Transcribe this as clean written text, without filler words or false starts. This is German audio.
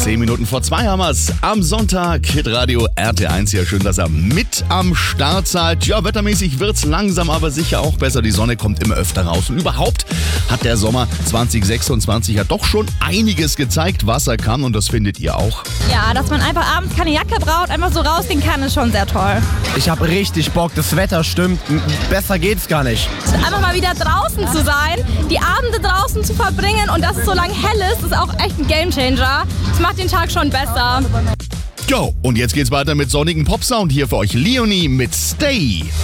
10 Minuten vor 2 haben wir's. Am Sonntag, Hitradio RT1. Ja, schön, dass ihr mit am Start seid. Ja, wettermäßig wird's langsam, aber sicher auch besser. Die Sonne kommt immer öfter raus. Und überhaupt hat der Sommer 2026 ja doch schon einiges gezeigt, was er kann. Und das findet ihr auch. Ja, dass man einfach abends keine Jacke braucht, einfach so rausgehen kann, ist schon sehr toll. Ich habe richtig Bock, das Wetter stimmt. Besser geht's gar nicht. Einfach mal wieder draußen zu sein, die Abende draußen zu verbringen und dass es so lange hell ist auch echt ein Gamechanger. Das macht den Tag schon besser. Jo, und jetzt geht's weiter mit sonnigen Popsound. Hier für euch Leonie mit Stay.